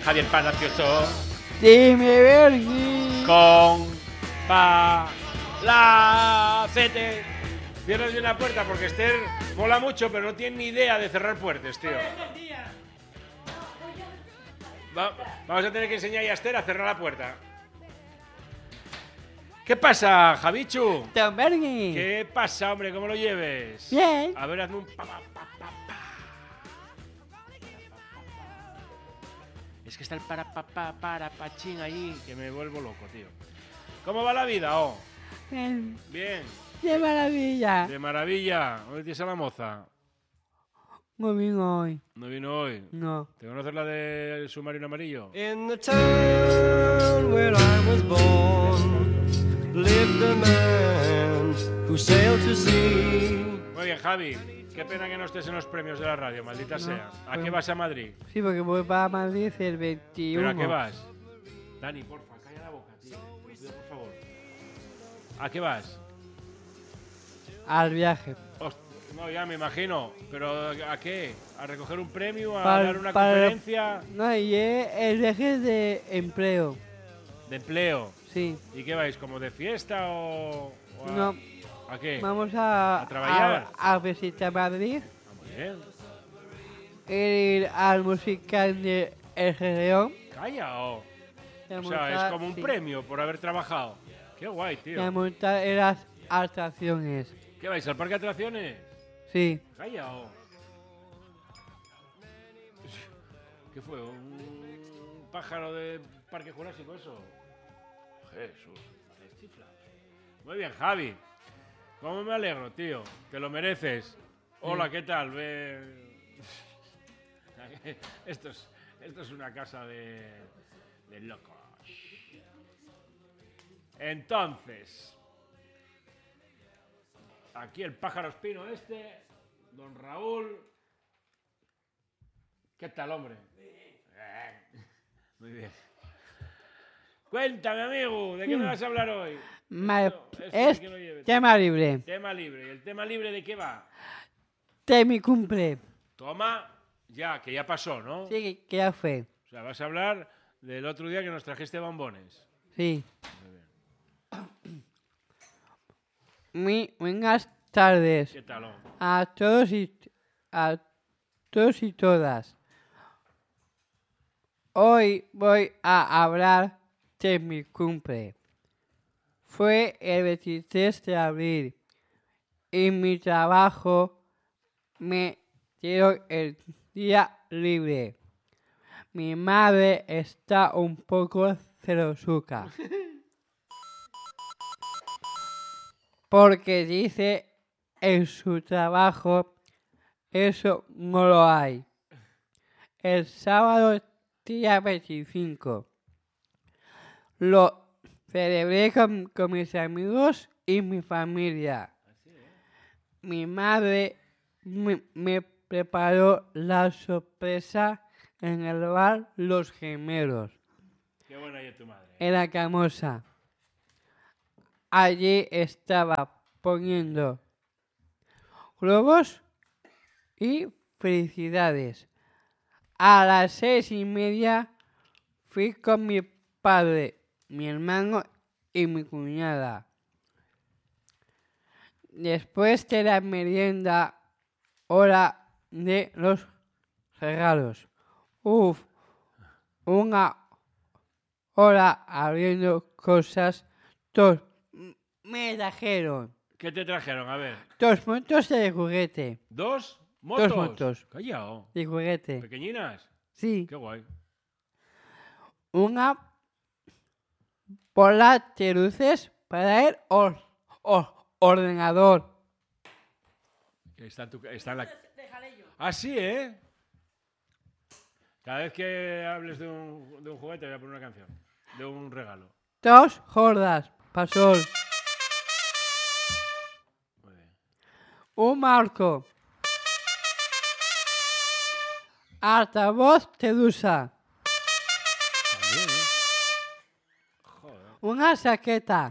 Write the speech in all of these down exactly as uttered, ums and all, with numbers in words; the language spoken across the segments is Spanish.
Javier Palacios. Dime, Bernie. Con pa la cete. Cierras bien la puerta porque Esther mola mucho, pero no tiene ni idea de cerrar puertas, tío. Va, vamos a tener que enseñar a Esther a cerrar la puerta. ¿Qué pasa, Javichu? Don Bernie. ¿Qué pasa, hombre? ¿Cómo lo lleves? Bien. A ver, hazme un pa, pa, pa, pa, pa. Es que está el para pa, pa, para pachín ahí que me vuelvo loco, tío. ¿Cómo va la vida, oh? Bien. Bien. ¡Qué maravilla! De maravilla. ¿Dónde tienes a la moza? No vino hoy. No vino hoy. No. ¿Te conoces la del submarino amarillo? In the town where I was born lived a man who sailed to sea. Muy bien, Javi. Qué pena que no estés en los premios de la radio, maldita No, sea. ¿A pues- qué vas a Madrid? Sí, porque voy para Madrid el veintiuno. ¿Pero a qué vas? Dani, porfa, calla la boca, tío. Te pido, por favor. ¿A qué vas? Al viaje. Host- no, ya me imagino. ¿Pero a qué? ¿A recoger un premio? ¿A Para- dar una para- conferencia? No, y es el viaje de empleo. ¿De empleo? Sí. ¿Y qué vais? ¿Como de fiesta o...? o a, No. ¿A qué? Vamos a, ¿A trabajar? a, a visitar Madrid. Ah, muy bien. Ir al musical de El Gedeón. Calla, oh. y a O sea, montar- es como un sí, premio por haber trabajado. Qué guay, y a tío. montar en las atracciones. ¿Qué vais? ¿Al parque de atracciones? Sí. Calla, oh. ¿Qué fue? ¿Un pájaro de parque jurásico eso? Jesús, me chiflas. Muy bien, Javi. ¿Cómo me alegro, tío? Te lo mereces. Hola, ¿qué tal? Ve... esto, es, esto es una casa de, de locos. Entonces, aquí el pájaro espino este, don Raúl. ¿Qué tal, hombre? Bien. Muy bien. Cuéntame, amigo, ¿de qué me vas a hablar hoy? Ma- Esto- esto es de que lo lleve. tema libre. Tema libre. ¿Y el tema libre de qué va? De mi cumple. Toma, ya, que ya pasó, ¿no? Sí, que- que ya fue. O sea, vas a hablar del otro día que nos trajiste bombones. Sí. Muy buenas tardes ¿Qué tal, hombre? a todos y a todos y todas. Hoy voy a hablar de mi cumple. Fue el veintitrés de abril y mi trabajo me dio el día libre. Mi madre está un poco celosuca. Porque dice en su trabajo eso no lo hay. El sábado día veinticinco lo celebré con, con mis amigos y mi familia. Mi madre me, me preparó la sorpresa en el bar Los Gemelos, Qué buena es tu madre. en la Camosa. Allí estaba poniendo globos y felicidades. A las seis y media fui con mi padre, mi hermano y mi cuñada. Después de la merienda, hora de los regalos. Uf, una hora abriendo cosas. Dos me trajeron ¿Qué te trajeron? A ver. dos motos de juguete. ¿Dos motos? Dos motos. Callao. De juguete. ¿Pequeñinas? Sí. Qué guay. Una bola de luces para el or- or- ordenador. Está en, tu, está en la... Ah, sí, ¿eh? Cada vez que hables de un, de un juguete voy a poner una canción. De un regalo. Dos jordas para sol. Muy bien. Un marco. Altavoz de dusa. También, ¿eh? Joder. Una saqueta.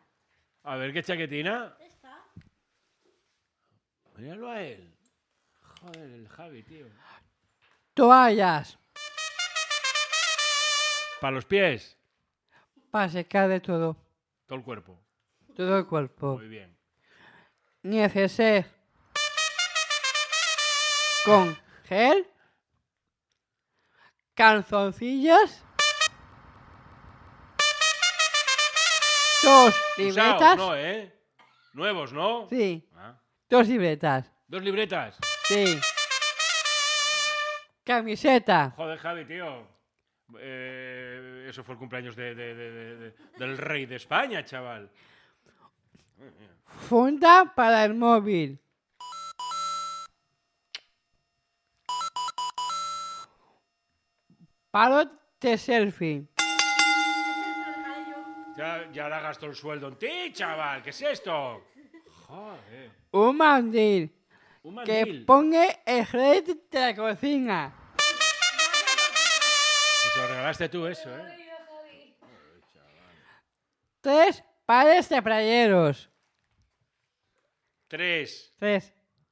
A ver, ¿qué chaquetina? Míralo a él. Joder, el Javi, tío. Toallas. Para los pies. Para secar de todo. Todo el cuerpo. Todo el cuerpo. Muy bien. Neceser. Con gel. Calzoncillos. Dos Usados, libretas. no, ¿eh? Nuevos, ¿no? Sí, Ah. dos libretas. Dos libretas. Sí. Camiseta. Joder, Javi, tío. Eh, eso fue el cumpleaños de, de- de- de- de- del rey de España, chaval. Funda para el móvil. Palo de selfie. Ya, ya ahora gastó el sueldo en ti, chaval. ¿Qué es esto? Joder. Un mandil. Un Que mandil. ponga el red de la cocina. Que se lo regalaste tú eso, ¿eh? Tres pares de playeros. Tres. Tres.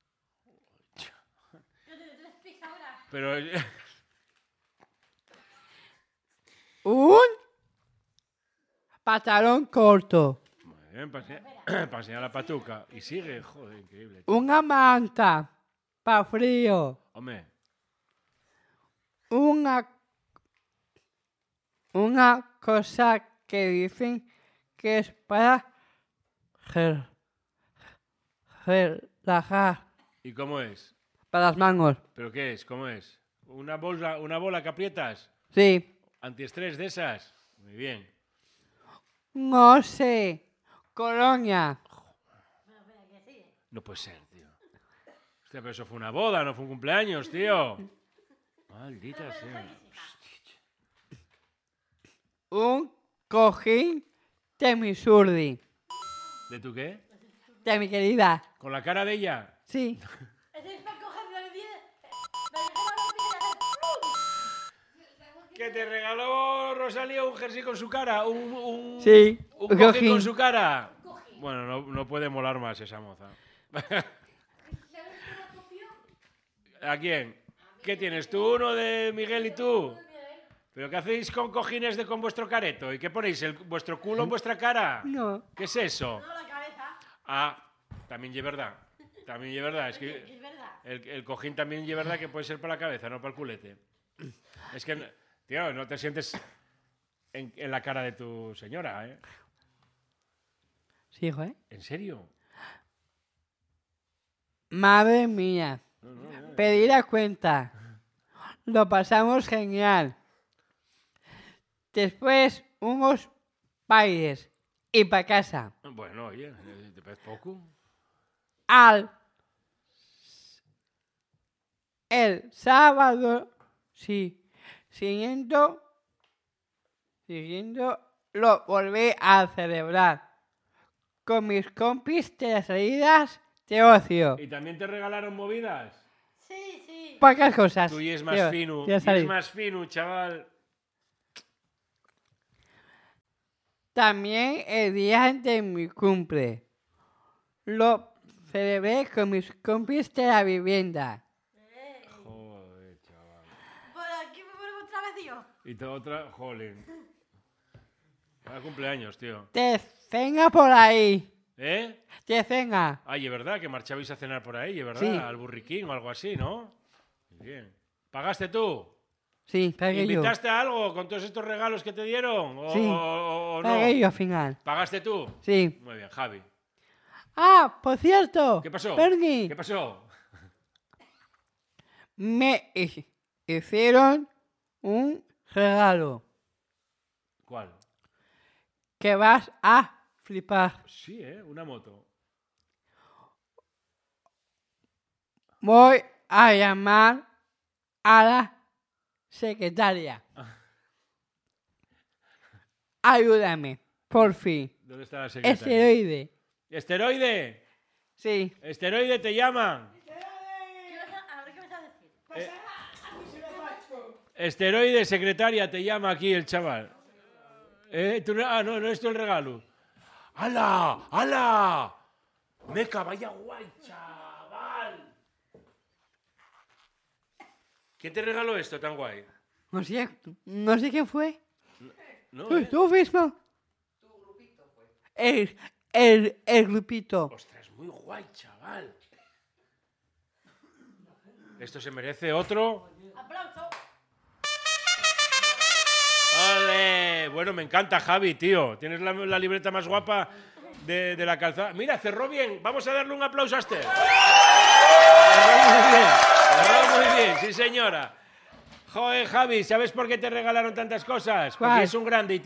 Pero... Un pantalón corto. Muy bien, para enseñar, para enseñar la patuca. Y sigue, joder, increíble. tío. Una manta. Para frío. Hombre, Una. Una cosa que dicen que es para gel- relajar. ¿y cómo es? Para las manos. ¿Pero qué es? ¿Cómo es? ¿Una bola, una bola que aprietas? Sí. ¿Antiestrés de esas? Muy bien. No sé. Colonia. No puede ser, tío. Hostia, pero eso fue una boda, no fue un cumpleaños, tío. Maldita sea. Un cojín de mi surdi. ¿De tu qué? De mi querida. ¿Con la cara de ella? Sí. ¿Que te regaló Rosalía un jersey con su cara? ¿Un, un, Sí, un un cojín cojín. con su cara? Bueno, no, no puede molar más esa moza. ¿A quién? ¿Qué tienes tú uno de Miguel y tú? ¿Pero qué hacéis con cojines de con vuestro careto? ¿Y qué ponéis? ¿El, vuestro culo en vuestra cara? No. ¿Qué es eso? Ah, también es verdad. También es verdad. Es que el, el cojín también es verdad que puede ser para la cabeza, no para el culete. Es que, tío, no te sientes en, en la cara de tu señora, ¿eh? Sí, hijo, ¿eh? ¿En serio? Madre mía. Pedí la cuenta. Lo pasamos genial. Después, unos bailes. Y para casa. Bueno, oye, eh, ¿te parece poco? Al. El sábado. Sí. Siguiendo. Siguiendo. Lo volví a celebrar. Con mis compis de las salidas de ocio. ¿Y también te regalaron movidas? Sí, sí. Pocas cosas. Tú y es más Tío, fino, ya y sabéis. es más fino, chaval. También el día de mi cumple. Lo celebré con mis compis de la vivienda. Joder, chaval. Por aquí me ponemos otra vez, tío. Y te otra, jolín. Cada cumpleaños, tío. De cena por ahí. ¿Eh? De cena. Ay, es verdad que marchabais a cenar por ahí, es verdad, Sí. al burriquín o algo así, ¿no? Muy bien. ¿Pagaste tú? Sí, pagué yo. ¿Invitaste a algo con todos estos regalos que te dieron? ¿O, Sí. o- o- o no? Pagué yo al final. ¿Pagaste tú? Sí. Muy bien, Javi. Ah, por cierto. ¿Qué pasó? Bernie, ¿Qué pasó? me hi- hicieron un regalo ¿Cuál? que vas a flipar. Sí, ¿eh? Una moto. Voy a llamar a la secretaria. Ayúdame, por fin. ¿Dónde está la secretaria? Esteroide. ¿Esteroide? Sí. ¿Esteroide te llaman? ¿Qué vas a, a ver qué me vas a decir? Esteroide, secretaria, te llama aquí el chaval. ¿Eh? ¿Tú no- ah, no, no es tú el regalo. ¡Hala! ¡Hala! ¡Meca, vaya guay, chaval! ¿Quién te regaló esto tan guay? No sé, no sé quién fue. No, Tú, ¿eh? tú mismo. Tu grupito fue. El, el, el grupito. Ostras, muy guay, chaval. Esto se merece otro. ¡Aplauso! ¡Ole! Bueno, me encanta, Javi, tío. Tienes la, la libreta más guapa de, de la calzada. Mira, cerró bien. Vamos a darle un aplauso a este. Cerró muy bien. Cerró muy bien, sí, señora. Joder, Javi, ¿sabes por qué te regalaron tantas cosas? Porque ¿Cuál? es un grande y